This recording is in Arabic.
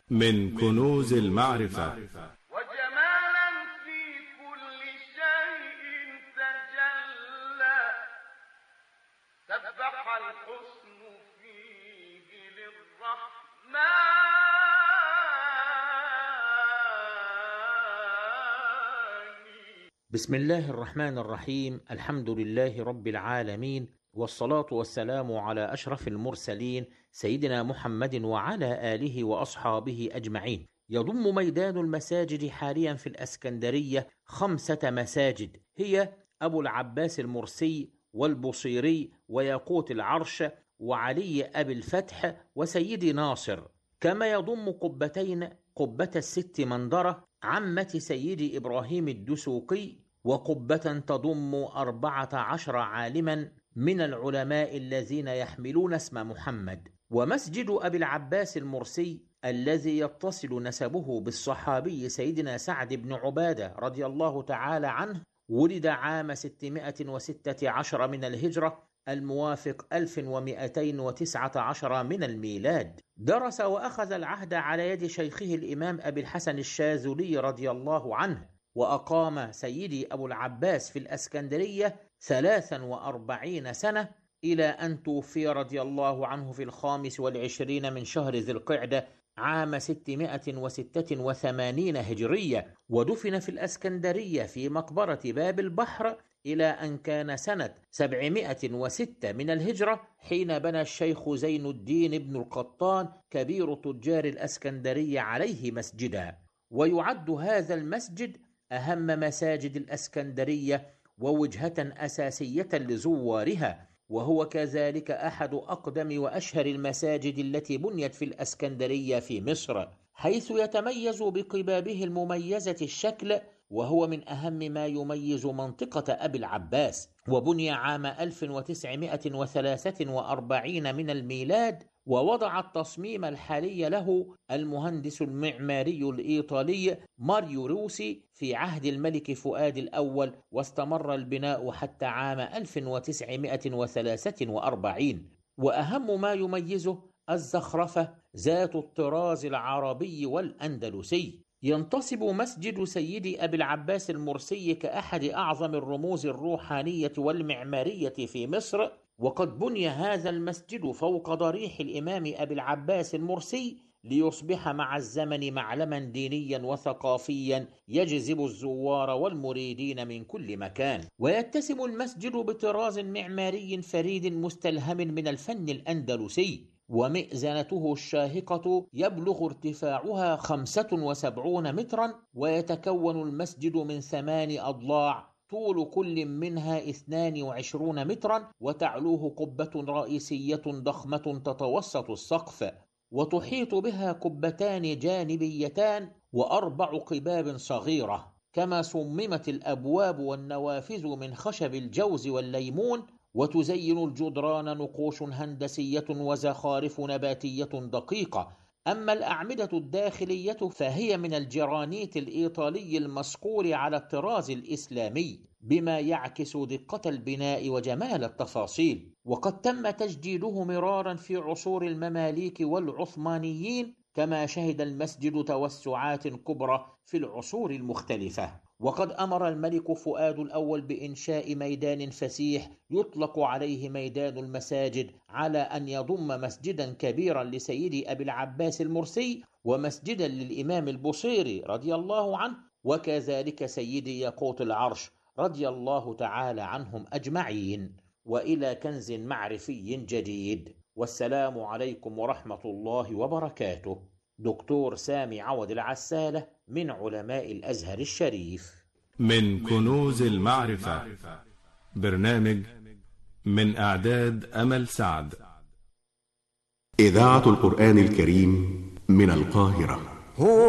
من كنوز المعرفة. وجمالا في كل شيء تجلى، سبح الحسن فيه للرحمن. بسم الله الرحمن الرحيم. الحمد لله رب العالمين، والصلاة والسلام على أشرف المرسلين سيدنا محمد وعلى آله وأصحابه أجمعين. يضم ميدان المساجد حاليا في الأسكندرية 5 مساجد، هي أبو العباس المرسي والبصيري وياقوت العرش وعلي أبي الفتح وسيدي ناصر، كما يضم قبتين، قبة الست مندرة عمة سيدي إبراهيم الدسوقي، وقبة تضم 14 عالما من العلماء الذين يحملون اسم محمد. ومسجد أبي العباس المرسي الذي يتصل نسبه بالصحابي سيدنا سعد بن عبادة رضي الله تعالى عنه، ولد عام 616 من الهجرة الموافق 1219 من الميلاد. درس وأخذ العهد على يد شيخه الإمام أبي الحسن الشاذلي رضي الله عنه، وأقام سيدي أبو العباس في الأسكندرية 43 سنة إلى أن توفي رضي الله عنه في 25 من شهر ذي القعدة عام 686 هجرية، ودفن في الأسكندرية في مقبرة باب البحر إلى أن كان سنة 706 من الهجرة، حين بنى الشيخ زين الدين بن القطان كبير تجار الأسكندرية عليه مسجدا. ويعد هذا المسجد أهم مساجد الأسكندرية ووجهة أساسية لزوارها، وهو كذلك أحد أقدم وأشهر المساجد التي بنيت في الأسكندرية في مصر، حيث يتميز بقبابه المميزة الشكل، وهو من أهم ما يميز منطقة أبي العباس. وبني عام 1943 من الميلاد، ووضع التصميم الحالي له المهندس المعماري الإيطالي ماريو روسي في عهد الملك فؤاد الأول، واستمر البناء حتى عام 1943. وأهم ما يميزه الزخرفة ذات الطراز العربي والأندلسي. ينتصب مسجد سيدي أبي العباس المرسي كأحد أعظم الرموز الروحانية والمعمارية في مصر، وقد بني هذا المسجد فوق ضريح الإمام أبي العباس المرسي ليصبح مع الزمن معلما دينيا وثقافيا يجذب الزوار والمريدين من كل مكان. ويتسم المسجد بطراز معماري فريد مستلهم من الفن الأندلسي، ومئذنته الشاهقة يبلغ ارتفاعها 75 مترا، ويتكون المسجد من 8 أضلاع طول كل منها 22 مترا، وتعلوه قبة رئيسية ضخمة تتوسط السقف، وتحيط بها قبتان جانبيتان و4 قباب صغيرة، كما صممت الأبواب والنوافذ من خشب الجوز والليمون، وتزين الجدران نقوش هندسية وزخارف نباتية دقيقة. أما الأعمدة الداخلية فهي من الجرانيت الإيطالي المصقول على الطراز الإسلامي، بما يعكس دقة البناء وجمال التفاصيل. وقد تم تجديده مرارا في عصور المماليك والعثمانيين، كما شهد المسجد توسعات كبرى في العصور المختلفة. وقد أمر الملك فؤاد الأول بإنشاء ميدان فسيح يطلق عليه ميدان المساجد، على أن يضم مسجدا كبيرا لسيدي أبي العباس المرسي، ومسجدا للإمام البصيري رضي الله عنه، وكذلك سيدي ياقوت العرش رضي الله تعالى عنهم أجمعين. وإلى كنز معرفي جديد، والسلام عليكم ورحمة الله وبركاته. دكتور سامي عوض العسالة من علماء الأزهر الشريف. من كنوز المعرفة، برنامج من إعداد أمل سعد. إذاعة القرآن الكريم من القاهرة.